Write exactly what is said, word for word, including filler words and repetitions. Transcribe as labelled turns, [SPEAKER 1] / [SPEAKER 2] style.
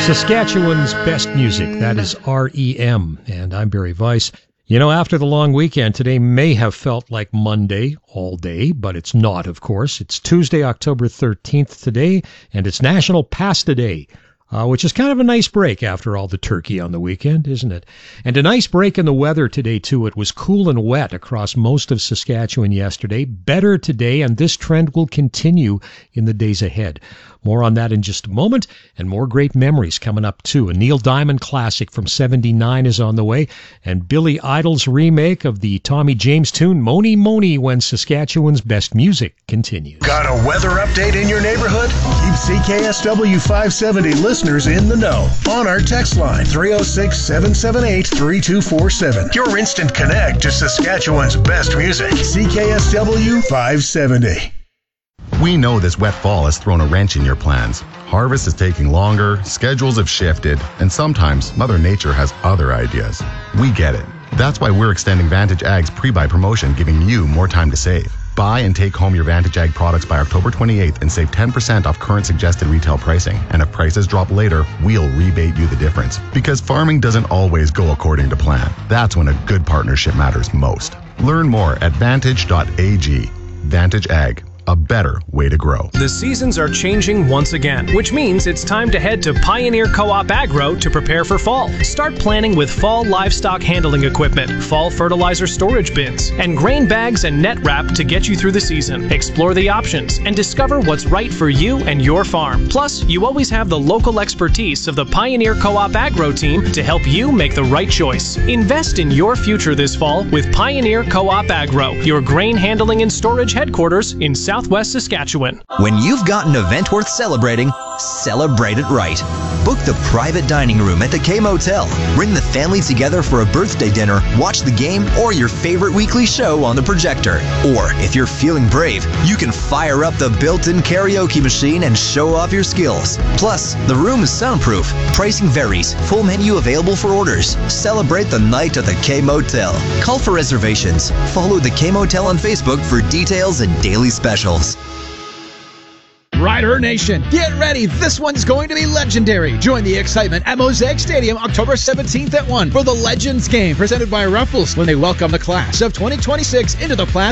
[SPEAKER 1] Saskatchewan's best music, that is R E M, and I'm Barry Weiss. You know, after the long weekend, today may have felt like Monday all day, but it's not, of course. It's Tuesday, October thirteenth today, and it's National Pasta Day, uh, which is kind of a nice break after all the turkey on the weekend, isn't it? And a nice break in the weather today, too. It was cool and wet across most of Saskatchewan yesterday. Better today, and this trend will continue in the days ahead. More on that in just a moment, and more great memories coming up, too. A Neil Diamond classic from seventy-nine is on the way, and Billy Idol's remake of the Tommy James tune, Mony Mony, when Saskatchewan's best music continues.
[SPEAKER 2] Got a weather update in your neighborhood? Keep C K S W five seventy listeners in the know on our text line, three oh six, seven seven eight, three two four seven. Your instant connect to Saskatchewan's best music. C K S W five seventy.
[SPEAKER 3] We know this wet fall has thrown a wrench in your plans. Harvest is taking longer, schedules have shifted, and sometimes Mother Nature has other ideas. We get it. That's why we're extending Vantage Ag's pre-buy promotion, giving you more time to save. Buy and take home your Vantage Ag products by October twenty-eighth and save ten percent off current suggested retail pricing. And if prices drop later, we'll rebate you the difference. Because farming doesn't always go according to plan. That's when a good partnership matters most. Learn more at vantage dot a g. Vantage Ag. A better way to grow.
[SPEAKER 4] The seasons are changing once again, which means it's time to head to Pioneer Co-op Agro to prepare for fall. Start planning with fall livestock handling equipment, fall fertilizer storage bins, and grain bags and net wrap to get you through the season. Explore the options and discover what's right for you and your farm. Plus, you always have the local expertise of the Pioneer Co-op Agro team to help you make the right choice. Invest in your future this fall with Pioneer Co-op Agro, your grain handling and storage headquarters in South Southwest Saskatchewan.
[SPEAKER 5] When you've got an event worth celebrating, celebrate it right. Book the private dining room at the K-Motel. Bring the family together for a birthday dinner, watch the game, or your favorite weekly show on the projector. Or, if you're feeling brave, you can fire up the built-in karaoke machine and show off your skills. Plus, the room is soundproof. Pricing varies. Full menu available for orders. Celebrate the night at the K-Motel. Call for reservations. Follow the K-Motel on Facebook for details and daily specials.
[SPEAKER 6] Rider Nation, get ready. This one's going to be legendary. Join the excitement at Mosaic Stadium October seventeenth at one for the Legends Game presented by Ruffles when they welcome the class of twenty twenty-six into the Plaza